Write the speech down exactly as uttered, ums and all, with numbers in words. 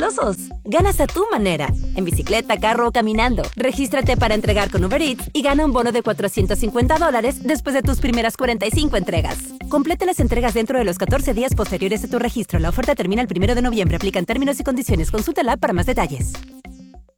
los osos. Ganas a tu manera, en bicicleta, carro o caminando. Regístrate para entregar con Uber Eats y gana un bono de cuatrocientos cincuenta dólares después de tus primeras cuarenta y cinco entregas. Completa las entregas dentro de los catorce días posteriores a tu registro. La oferta termina el primero de noviembre. Aplican términos y condiciones. Consulta la app para más detalles.